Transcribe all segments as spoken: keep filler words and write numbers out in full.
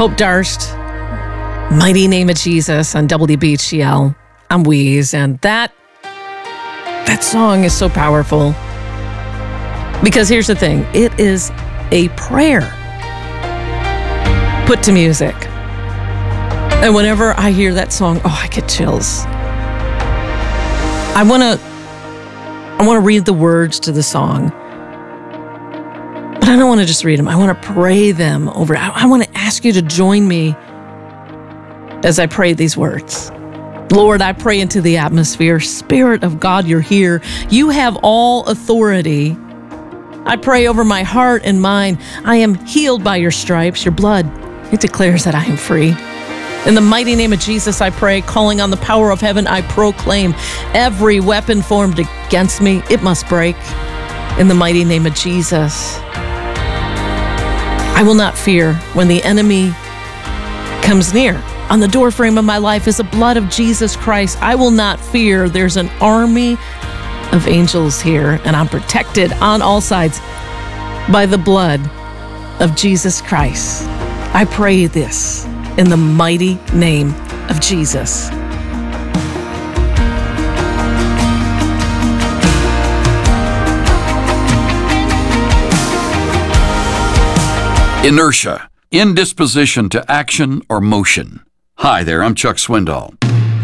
Hope Darst, Mighty Name of Jesus on W B H L. I'm Wheeze, and that that song is so powerful. Because here's the thing, it is a prayer put to music. And whenever I hear that song, oh, I get chills. I want to I want to read the words to the song. But I don't want to just read them. I want to pray them over. I, I want to ask you to join me as I pray these words. Lord, I pray into the atmosphere. Spirit of God, you're here. You have all authority. I pray over my heart and mind. I am healed by your stripes. Your blood, it declares that I am free. In the mighty name of Jesus, I pray, calling on the power of heaven, I proclaim every weapon formed against me, it must break. In the mighty name of Jesus, I will not fear when the enemy comes near. On the doorframe of my life is the blood of Jesus Christ. I will not fear. There's an army of angels here, and I'm protected on all sides by the blood of Jesus Christ. I pray this in the mighty name of Jesus. Inertia, indisposition to action or motion. Hi there, I'm Chuck Swindoll.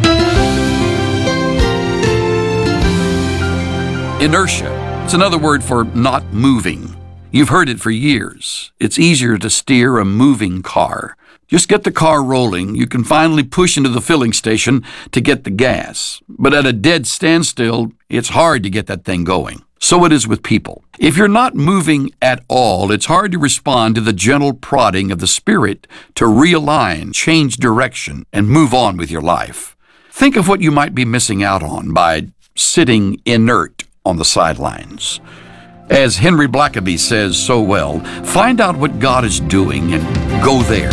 Inertia, it's another word for not moving. You've heard it for years. It's easier to steer a moving car. Just get the car rolling. You can finally push into the filling station to get the gas. But at a dead standstill, it's hard to get that thing going. So it is with people. If you're not moving at all, it's hard to respond to the gentle prodding of the Spirit to realign, change direction, and move on with your life. Think of what you might be missing out on by sitting inert on the sidelines. As Henry Blackaby says so well, find out what God is doing and go there.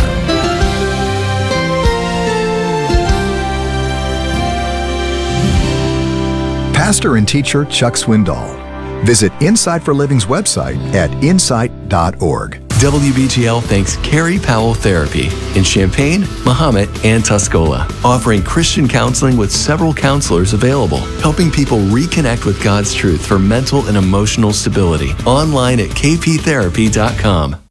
Pastor and teacher Chuck Swindoll. Visit Insight for Living's website at insight dot org. W B T L thanks Carrie Powell Therapy in Champaign, Mahomet, and Tuscola, offering Christian counseling with several counselors available, helping people reconnect with God's truth for mental and emotional stability. Online at k p therapy dot com.